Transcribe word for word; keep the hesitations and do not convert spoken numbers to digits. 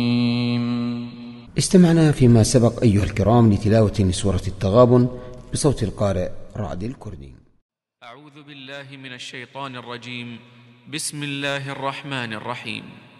استمعنا فيما سبق أيها الكرام لتلاوة لسورة التغابن بصوت القارئ رعد الكردي. أعوذ بالله من الشيطان الرجيم. بسم الله الرحمن الرحيم.